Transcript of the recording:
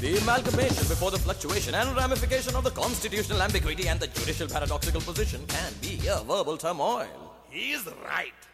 The amalgamation before the fluctuation and ramification of the constitutional ambiguity and the judicial paradoxical position can be a verbal turmoil. He's right.